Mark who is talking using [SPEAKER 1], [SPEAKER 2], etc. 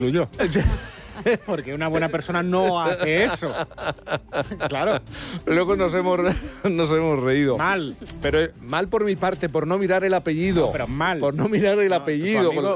[SPEAKER 1] yo. Porque una buena persona no hace eso. Claro.
[SPEAKER 2] Luego nos hemos reído.
[SPEAKER 1] Mal.
[SPEAKER 2] Pero mal por mi parte, por no mirar el apellido.
[SPEAKER 1] No, pero mal.
[SPEAKER 2] Por no mirar el
[SPEAKER 1] No,
[SPEAKER 2] apellido.
[SPEAKER 1] tu amigo-